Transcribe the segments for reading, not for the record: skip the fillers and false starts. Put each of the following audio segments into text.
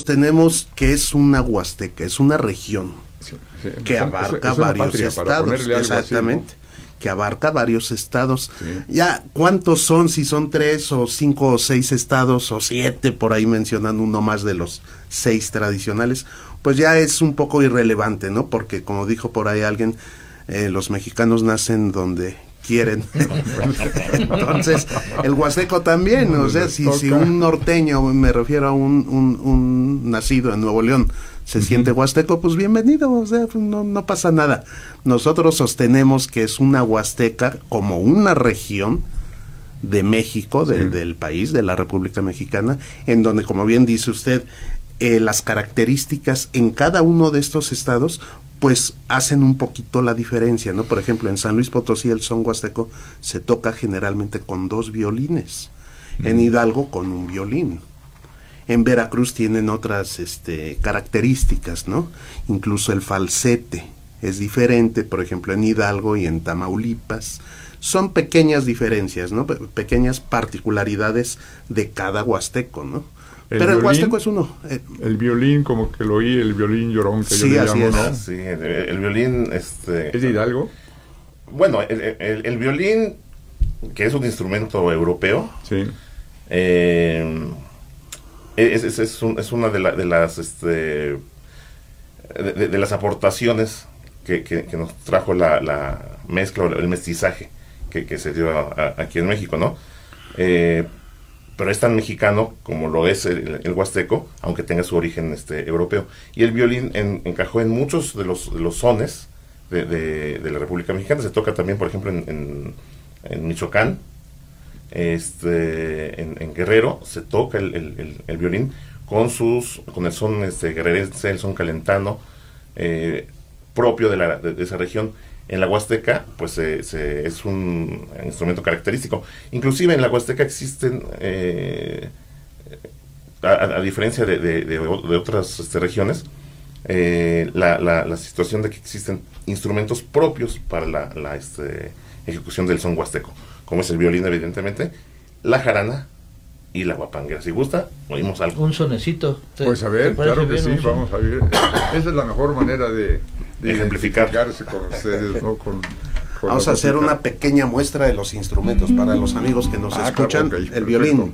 sostenemos que es una huasteca, es una región que abarca varios estados, exactamente, así, ¿no? Que abarca varios estados. Sí. Ya, ¿cuántos son? Si son 3 o 5 o 6 estados o 7, por ahí mencionando uno más de los 6 tradicionales, pues ya es un poco irrelevante, ¿no? Porque como dijo por ahí alguien, los mexicanos nacen donde quieren. Entonces, el huasteco también, o sea, si un norteño, me refiero a un nacido en Nuevo León, se siente huasteco, pues bienvenido, o sea, no pasa nada. Nosotros sostenemos que es una huasteca como una región de México, del país, de la República Mexicana, en donde, como bien dice usted, las características en cada uno de estos estados pues hacen un poquito la diferencia, ¿no? Por ejemplo, en San Luis Potosí el son huasteco se toca generalmente con 2 violines, en Hidalgo con un violín. En Veracruz tienen otras características, ¿no? Incluso el falsete es diferente, por ejemplo, en Hidalgo y en Tamaulipas. Son pequeñas diferencias, ¿no? Pequeñas particularidades de cada huasteco, ¿no? Pero el huasteco es uno. El violín, como que lo oí, el violín llorón, que yo le llamo, ¿no? Sí, el violín... ¿Es de Hidalgo? Bueno, el violín, que es un instrumento europeo, sí. Es una de las aportaciones que nos trajo la mezcla, el mestizaje que se dio aquí en México, ¿no? Pero es tan mexicano como lo es el huasteco, aunque tenga su origen europeo. Y el violín encajó en muchos de los sones de la República Mexicana. Se toca también, por ejemplo, en Michoacán, en Guerrero, se toca el violín con el son guerrerense, el son calentano, propio de esa región. En la Huasteca, pues es un instrumento característico. Inclusive en la Huasteca existen, a diferencia de otras regiones, la situación de que existen instrumentos propios para la ejecución del son huasteco, como es el violín, evidentemente, la jarana y la guapanguera. Si gusta, oímos algo. Un sonecito. Pues a ver, claro que sí, vamos a ver. Esa es la mejor manera de ejemplificarse con ustedes, ¿no? Vamos a hacer una pequeña muestra de los instrumentos para los amigos que nos escuchan. Claro, okay, el violín.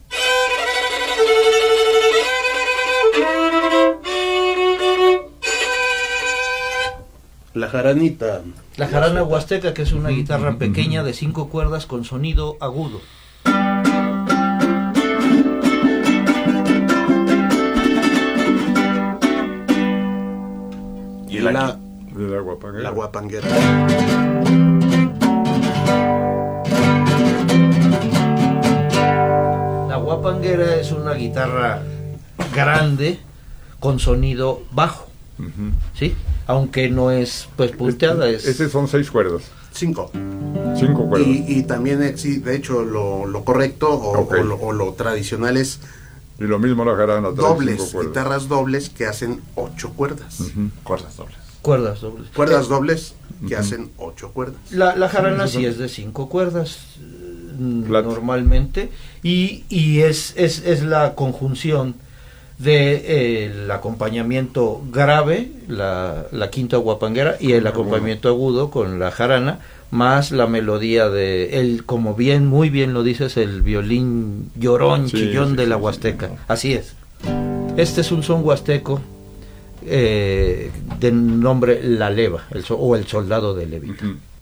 La jaranita. La jarana huasteca, que es una guitarra pequeña de 5 cuerdas con sonido agudo. Y la guapanguera. La guapanguera. La guapanguera es una guitarra grande con sonido bajo, ¿sí? Aunque no es pues punteada. Ese son 6 cuerdas. 5 cuerdas. Y también de hecho lo correcto o lo tradicional es y lo mismo la jarana, dobles, guitarras dobles que hacen 8 cuerdas. Cuerdas dobles. Cuerdas dobles que hacen 8 cuerdas. La jarana sí es de 5 cuerdas normalmente y es la conjunción de el acompañamiento grave, la quinta guapanguera, y el acompañamiento agudo con la jarana, más la melodía como muy bien lo dices, el violín llorón, chillón de la huasteca. Así es. Este es un son huasteco de nombre La Leva, o el soldado de Levita.